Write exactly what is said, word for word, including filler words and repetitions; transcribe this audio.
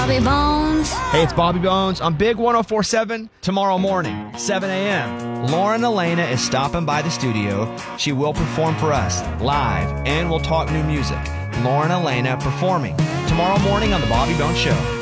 Bobby Bones. Hey, it's Bobby Bones on Big one oh four point seven. Tomorrow morning, seven a.m., Lauren Elena is stopping by the studio. She will perform for us live, and we'll talk new music. Lauren Elena performing tomorrow morning on The Bobby Bones Show.